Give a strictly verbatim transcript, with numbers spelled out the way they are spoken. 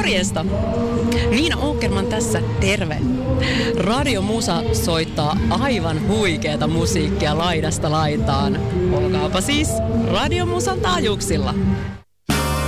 Morjesta! Niina Åkerman tässä, terve! Radio Musa soittaa aivan huikeeta musiikkia laidasta laitaan. Olkaapa siis Radio Musan taajuuksilla.